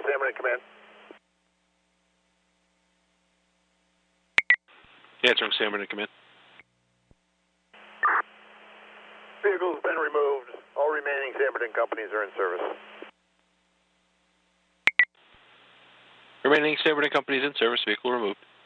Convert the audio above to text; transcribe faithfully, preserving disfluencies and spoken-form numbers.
San Bernardino Command. Yeah, Trunk San Bernardino Command. Vehicle has been removed. All remaining San Bernardino companies are in service. Remaining San Bernardino companies in service. Vehicle removed.